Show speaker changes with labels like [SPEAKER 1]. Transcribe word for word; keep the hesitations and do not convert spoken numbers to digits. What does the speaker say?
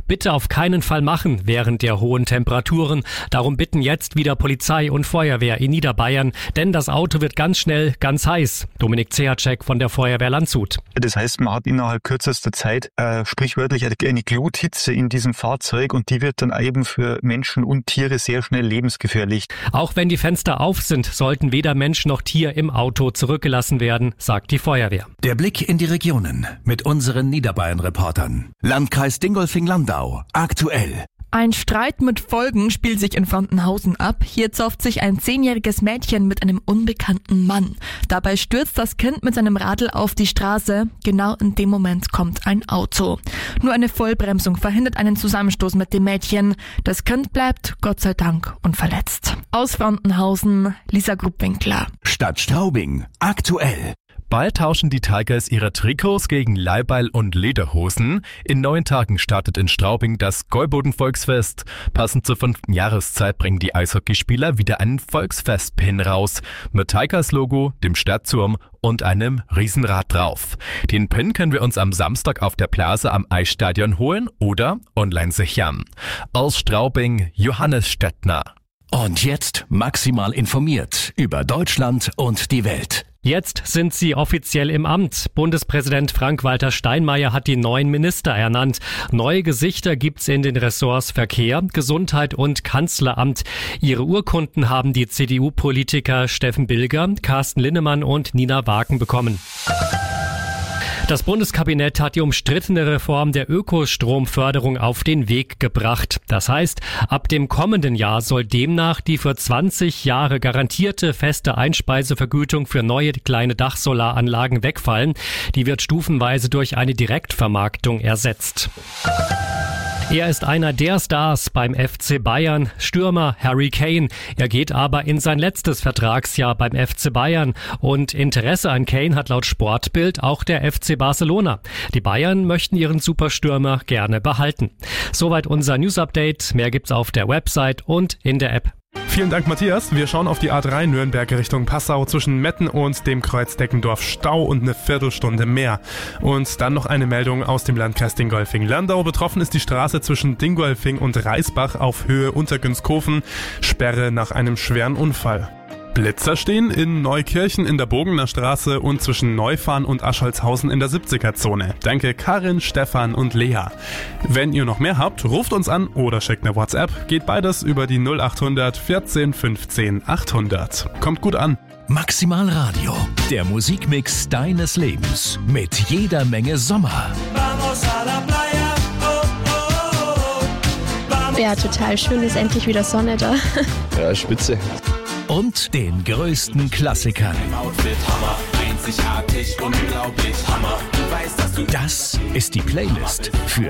[SPEAKER 1] bitte auf keinen Fall machen während der hohen Temperaturen. Darum bitten jetzt wieder Polizei und Feuerwehr in Niederbayern, denn das Auto wird ganz schnell ganz heiß. Dominik Zehacek von der Feuerwehr Landshut.
[SPEAKER 2] Das heißt, man hat innerhalb kürzester Zeit äh, sprichwörtlich eine Gluthitze in diesem Fahrzeug und die wird dann eben für Menschen und Tiere sehr schnell lebensgefährlich.
[SPEAKER 1] Auch wenn die Fenster auf sind, sollten weder Mensch noch Tier im Auto zurückgelassen werden, sagt die Feuerwehr.
[SPEAKER 3] Der Blick in die Regionen mit unseren Niederbayern-Reportern. Landkreis Dingolfing-Landau. Aktuell.
[SPEAKER 4] Ein Streit mit Folgen spielt sich in Frontenhausen ab. Hier zofft sich ein zehnjähriges Mädchen mit einem unbekannten Mann. Dabei stürzt das Kind mit seinem Radl auf die Straße. Genau in dem Moment kommt ein Auto. Nur eine Vollbremsung verhindert einen Zusammenstoß mit dem Mädchen. Das Kind bleibt, Gott sei Dank, unverletzt. Aus Frontenhausen, Lisa Grubwinkler.
[SPEAKER 3] Stadt Straubing. Aktuell.
[SPEAKER 5] Bald tauschen die Tigers ihre Trikots gegen Leiberl und Lederhosen. In neun Tagen startet in Straubing das Gäuboden-Volksfest. Passend zur fünften Jahreszeit bringen die Eishockeyspieler wieder einen Volksfest-Pin raus. Mit Tigers-Logo, dem Stadtturm und einem Riesenrad drauf. Den Pin können wir uns am Samstag auf der Plaza am Eisstadion holen oder online sichern. Aus Straubing, Johannes Stettner.
[SPEAKER 3] Und jetzt maximal informiert über Deutschland und die Welt.
[SPEAKER 1] Jetzt sind sie offiziell im Amt. Bundespräsident Frank-Walter Steinmeier hat die neuen Minister ernannt. Neue Gesichter gibt's in den Ressorts Verkehr, Gesundheit und Kanzleramt. Ihre Urkunden haben die C D U-Politiker Steffen Bilger, Carsten Linnemann und Nina Wagen bekommen. Das Bundeskabinett hat die umstrittene Reform der Ökostromförderung auf den Weg gebracht. Das heißt, ab dem kommenden Jahr soll demnach die für zwanzig Jahre garantierte feste Einspeisevergütung für neue kleine Dachsolaranlagen wegfallen. Die wird stufenweise durch eine Direktvermarktung ersetzt. Er ist einer der Stars beim F C Bayern, Stürmer Harry Kane. Er geht aber in sein letztes Vertragsjahr beim F C Bayern. Und Interesse an Kane hat laut Sportbild auch der F C Barcelona. Die Bayern möchten ihren Superstürmer gerne behalten. Soweit unser News-Update. Mehr gibt's auf der Website und in der App.
[SPEAKER 6] Vielen Dank, Matthias. Wir schauen auf die A drei Nürnberg Richtung Passau zwischen Metten und dem Kreuz Deckendorf. Stau und eine Viertelstunde mehr. Und dann noch eine Meldung aus dem Landkreis Dingolfing-Landau. Betroffen ist die Straße zwischen Dingolfing und Reisbach auf Höhe Untergünskofen. Sperre nach einem schweren Unfall. Blitzer stehen in Neukirchen in der Bogener Straße und zwischen Neufahren und Aschaltshausen in der siebziger-Zone. Danke Karin, Stefan und Lea. Wenn ihr noch mehr habt, ruft uns an oder schickt eine WhatsApp. Geht beides über die null achthundert vierzehn fünfzehn achthundert. Kommt gut an.
[SPEAKER 3] Maximal Radio, der Musikmix deines Lebens mit jeder Menge Sommer.
[SPEAKER 7] Ja, total schön, ist endlich wieder Sonne da.
[SPEAKER 8] Ja, spitze.
[SPEAKER 3] Und den größten Klassikern. Das ist die Playlist für